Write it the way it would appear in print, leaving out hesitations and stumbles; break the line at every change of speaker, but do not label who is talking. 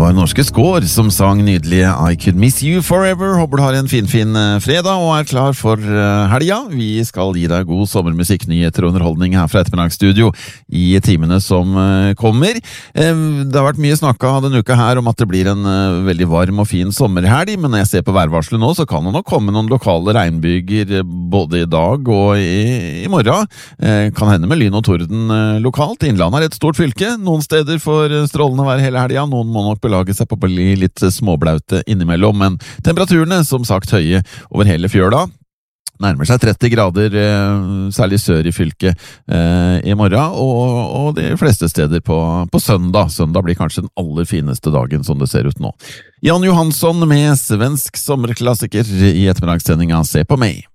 var norske Skår som sang nydelige I Could Miss You Forever. Håper du har en fin fredag og er klar for helga. Vi skal gi deg god sommermusikk, nyheter og underholdning her fra Ettermiddagsstudio i timene som kommer. Det har vært mye snakket denne uka her om at det blir en veldig varm og fin sommerhelg, men når jeg ser på værvarselet nå, så kan det nok komme noen lokale regnbyger både i dag og i morgen. Kan hende med lyn og torden lokalt. Innlandet er et stort fylke. Noen steder får strålende vær hele helga, noen må nok belage seg på å bli litt småblaute innimellom, men temperaturene som sagt høye over hele fjøla. Nærmer seg 30 grader, særlig sør i fylket i morgen, og de fleste steder på søndag. Søndag blir kanskje den aller fineste dagen som det ser ut nå. Jan Johansson med svensk sommerklassiker i ettermiddagssendinga Se på meg.